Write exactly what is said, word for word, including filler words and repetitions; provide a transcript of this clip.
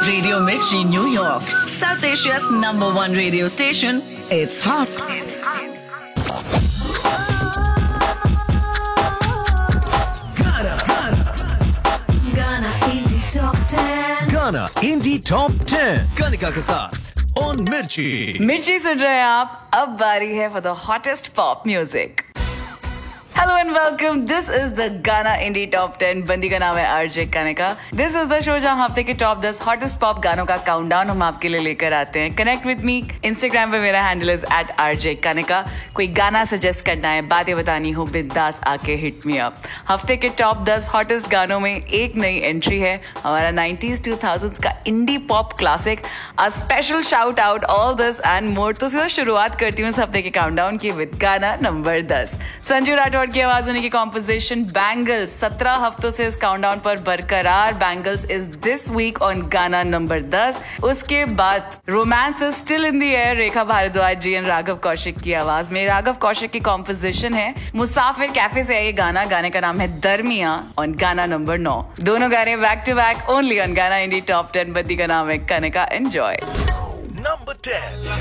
Radio Mirchi, New York, South Asia's number one radio station. It's hot. Ghana Indie Top ten. Ghana Indie Top ten. Kanika के साथ on मिर्ची। मिर्ची सुन रहे हैं आप। अब बारी है for the hottest pop music. Hello and welcome, this is the गाना इंडी टॉप टेन। बंदी का नाम है RJ Kanika. This is the show जहां हफ्ते के टॉप दस हॉटेस्ट पॉप गानों का काउंटडाउन हम आपके लिए लेकर आते हैं। कनेक्ट विद मी इंस्टाग्राम पे, मेरा handle is eight RJ Kanika. कोई गाना सजेस्ट करना है, बातें बतानी हो, बिंदास आके हिट मी अप। हफ्ते के टॉप दस हॉटेस्ट गानों में एक नई एंट्री है, हमारा नाइंटीज़ टू थाउज़ेंड्स का indie pop classic. A special shout out all this and more. तो सीधा शुरुआत करती हूँ इस हफ्ते के काउंटडाउन की विद गाना नंबर दस। संजू राठौड़ की आवाज होने की कॉम्पोजिशन बैंगल्स सत्रह हफ्तों से इस काउंटडाउन पर बरकरार। Bangles is this week on गाना नंबर दस। उसके बाद romance is still in the air, Rekha Bhardwaj ji and Raghav Kaushik की आवाज में। राघव कौशिक की कॉम्पोजिशन है। मुसाफिर कैफे से है ये गाना। गाने का नाम है दरमिया ऑन गाना नंबर नौ। दोनों गाने back to back only on गाना इंडी टॉप टेन। बद्दी का नाम है कनिका। एंजॉय। Number ten.